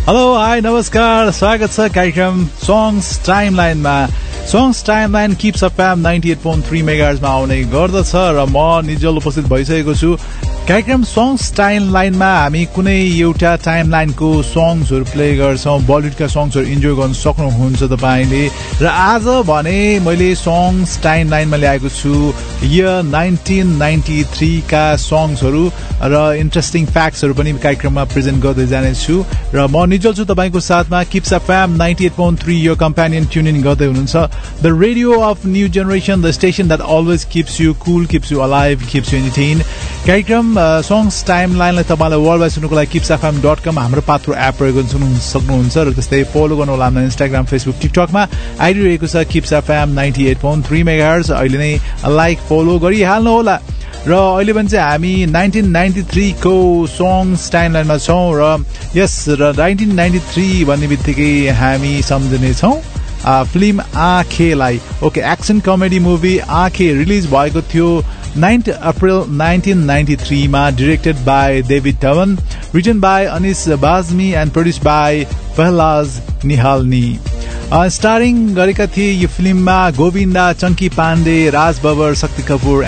hello hi नमस्कार स्वागत छ कार्यक्रम songs टाइमलाइनमा songs timeline kips FM 98.3 मेगाहर्जमा आउने गर्दछ र म निजल उपस्थित भइसकेको छु कार्यक्रम सङ्ग्स टाइमलाइनमा हामी कुनै एउटा टाइमलाइनको सङ्ग्सहरू प्ले गर्छौँ बलिउडका सङ्ग्सहरू इन्जोय गर्न सक्नुहुन्छ तपाईँले र आज भने मैले सङ्ग्स टाइमलाइनमा ल्याएको छु इयर 1993 का सङ्ग्सहरू र इन्ट्रेस्टिङ फ्याक्ट्सहरू पनि कार्यक्रममा प्रेजेन्ट गर्दै जानेछु र म निजल छु तपाईँको साथमा किप्स एफएम 98.3 यो कम्पेनियन ट्युन इन गर्दै हुनुहुन्छ the radio of new generation the station that always kips you Kul kips you alive kips you entertain कार्यक्रम सङ्ग्स टाइमलाइनलाई तपाईँलाई वर्ल्ड वाइड सुन्नुको लागि kipsfm.com हाम्रो पात्रो एप प्रयोग गर्न सक्नुहुन्छ र त्यस्तै फलो गर्नु होला हाम्रो इन्स्टाग्राम फेसबुक टिकटकमा आइडी रहेको छ किप्स एफएम 98.3 मेगाहर्ज अहिले नै लाइक फलो गरिहाल्नु होला र अहिले पनि चाहिँ हामी 1993 को सङ्ग्स टाइमलाइनमा छौँ र यस र 1993 भन्ने बित्तिकै हामी सम्झनेछौँ film आँखेलाई okay action comedy movie आँखे रिलिज भएको थियो 9 अप्रिल 1993 मा directed bye David Dhawan written by Anis Bazmee and produce bye Pahlaj निहालनी starting गरेका थिए यो फिल्ममा गोविन्दा चङ्की पाण्डे राज बब्बर शक्ति कपुर